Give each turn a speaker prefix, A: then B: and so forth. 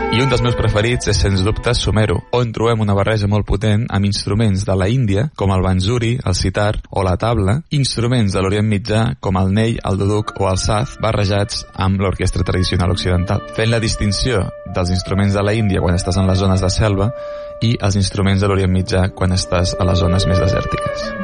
A: I un dels meus preferits és, sens dubte, Sumero, on trobem una barreja molt potent amb instruments de la Índia, com el banjuri, el sitar o la tabla, instruments de l'Orient Mitjà, com el ney, el duduk o el saz, barrejats amb l'orquestra tradicional occidental, fent la distinció dels instruments de la Índia quan estàs en les zones de selva i els instruments de l'Orient Mitjà quan estàs a les zones més desèrtiques.